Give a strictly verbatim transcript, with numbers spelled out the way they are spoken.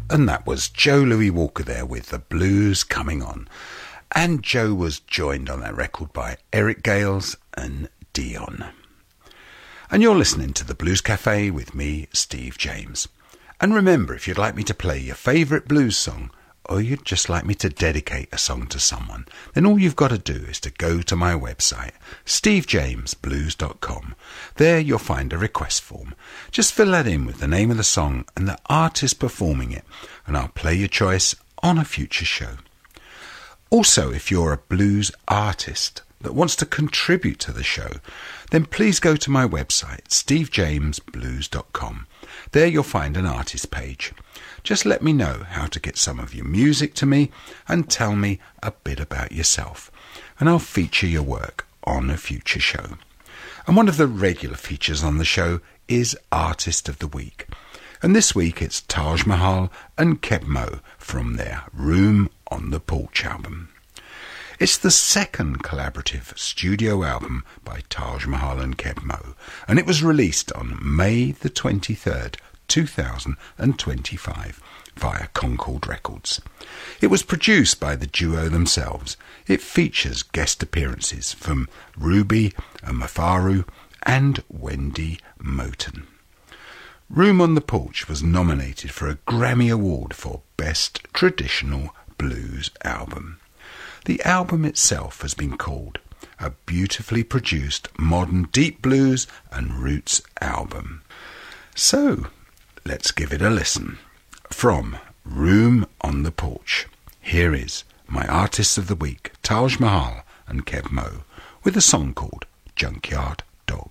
And that was Joe Louis Walker there with The Blues Coming On. And Joe was joined on that record by Eric Gales and Dion. And you're listening to The Blues Cafe with me, Steve James. And remember, if you'd like me to play your favourite blues song, or you'd just like me to dedicate a song to someone, then all you've got to do is to go to my website, steve james blues dot com. There you'll find a request form. Just fill that in with the name of the song and the artist performing it, and I'll play your choice on a future show. Also, if you're a blues artist that wants to contribute to the show, then please go to my website, steve james blues dot com. There you'll find an artist page. Just let me know how to get some of your music to me and tell me a bit about yourself, and I'll feature your work on a future show. And one of the regular features on the show is Artist of the Week. And this week it's Taj Mahal and Keb Mo from their Room on the Porch album. It's the second collaborative studio album by Taj Mahal and Keb Mo, and it was released on May the twenty-third, two thousand twenty-five via Concord Records. It was produced by the duo themselves. It features guest appearances from Ruby and Mafaru and Wendy Moten. Room on the Porch was nominated for a Grammy Award for Best Traditional Blues Album. The album itself has been called a beautifully produced modern deep blues and roots album. So, let's give it a listen. From Room on the Porch, here is my Artists of the Week, Taj Mahal and Keb Mo, with a song called Junkyard